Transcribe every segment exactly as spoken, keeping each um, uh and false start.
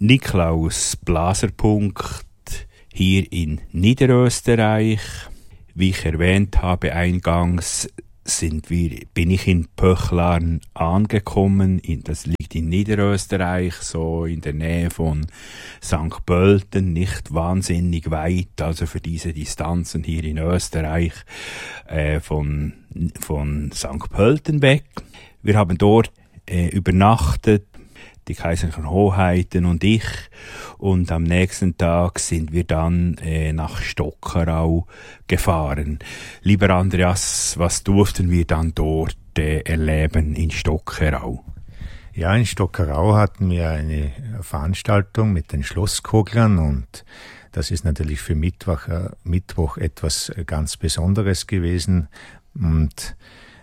Niklaus Blaserpunkt hier in Niederösterreich. Wie ich erwähnt habe eingangs, sind wir, bin ich in Pöchlaren angekommen. Das liegt in Niederösterreich, so in der Nähe von Sankt Pölten, nicht wahnsinnig weit, also für diese Distanzen hier in Österreich äh, von, von Sankt Pölten weg. Wir haben dort äh, übernachtet, die kaiserlichen Hoheiten und ich, und am nächsten Tag sind wir dann äh, nach Stockerau gefahren. Lieber Andreas, was durften wir dann dort äh, erleben in Stockerau? Ja, in Stockerau hatten wir eine Veranstaltung mit den Schlosskoglern, und das ist natürlich für Mittwoch, äh, Mittwoch etwas ganz Besonderes gewesen. Und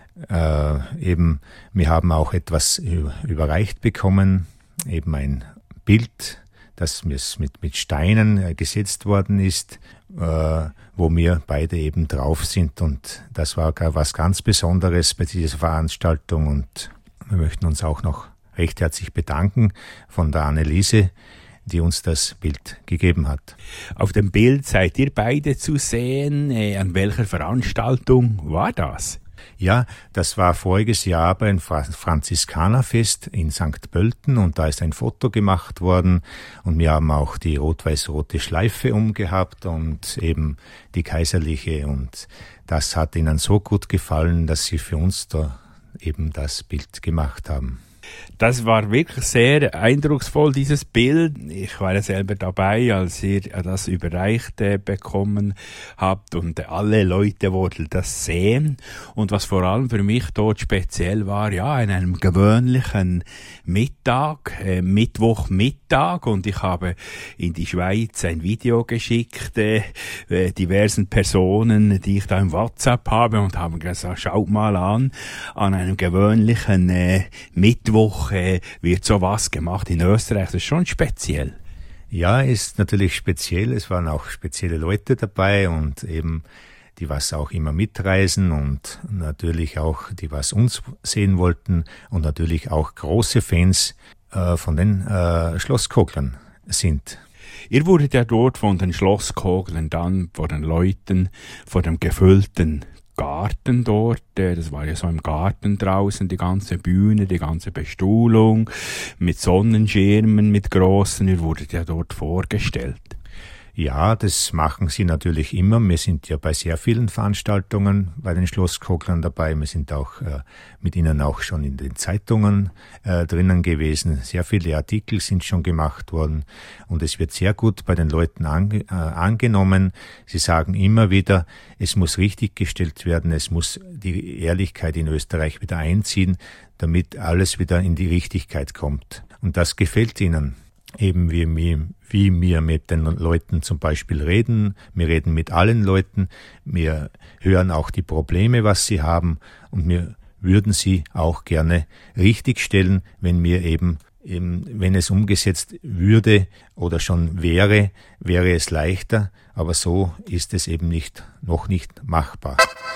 äh, eben, wir haben auch etwas überreicht bekommen, eben ein Bild, das mit, mit Steinen äh, gesetzt worden ist, äh, wo wir beide eben drauf sind, und das war gar was ganz Besonderes bei dieser Veranstaltung, und wir möchten uns auch noch recht herzlich bedanken von der Anneliese, die uns das Bild gegeben hat. Auf dem Bild seid ihr beide zu sehen. Äh, an welcher Veranstaltung war das? Ja, das war voriges Jahr beim Franziskanerfest in Sankt Pölten, und da ist ein Foto gemacht worden, und wir haben auch die rot-weiß-rote Schleife umgehabt und eben die kaiserliche, und das hat ihnen so gut gefallen, dass sie für uns da eben das Bild gemacht haben. Das war wirklich sehr eindrucksvoll, dieses Bild. Ich war ja selber dabei, als ihr das überreicht äh, bekommen habt, und alle Leute wollten das sehen. Und was vor allem für mich dort speziell war, ja, in einem gewöhnlichen Mittag, äh, Mittwochmittag, und ich habe in die Schweiz ein Video geschickt, äh, diversen Personen, die ich da im WhatsApp habe, und haben gesagt, schaut mal an, an einem gewöhnlichen äh, Mittwoch Woche wird sowas gemacht in Österreich. Das ist schon speziell. Ja, ist natürlich speziell. Es waren auch spezielle Leute dabei, und eben die was auch immer mitreisen, und natürlich auch die was uns sehen wollten, und natürlich auch große Fans äh, von den äh, Schlosskoglern sind. Ihr wurdet ja dort von den Schlosskoglern dann vor den Leuten, vor dem gefüllten Garten dort, das war ja so im Garten draußen, die ganze Bühne, die ganze Bestuhlung mit Sonnenschirmen, mit großen, ihr wurdet ja dort vorgestellt. Ja, das machen sie natürlich immer. Wir sind ja bei sehr vielen Veranstaltungen bei den Schlosskoglern dabei. Wir sind auch äh, mit ihnen auch schon in den Zeitungen äh, drinnen gewesen. Sehr viele Artikel sind schon gemacht worden, und es wird sehr gut bei den Leuten ange- äh, angenommen. Sie sagen immer wieder, es muss richtig gestellt werden, es muss die Ehrlichkeit in Österreich wieder einziehen, damit alles wieder in die Richtigkeit kommt. Und das gefällt ihnen. Eben wie, wie, wie wir mit den Leuten zum Beispiel reden. Wir reden mit allen Leuten. Wir hören auch die Probleme, was sie haben. Und wir würden sie auch gerne richtigstellen, wenn wir eben, eben, wenn es umgesetzt würde oder schon wäre, wäre es leichter. Aber so ist es eben nicht, noch nicht machbar.